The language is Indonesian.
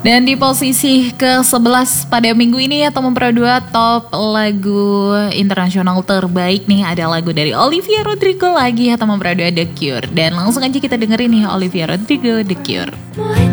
Dan di posisi ke-11 pada minggu ini ya teman Pro 2 top lagu internasional terbaik nih ada lagu dari Olivia Rodrigo lagi ya teman Pro 2 The Cure. Dan langsung aja kita dengerin nih Olivia Rodrigo The Cure.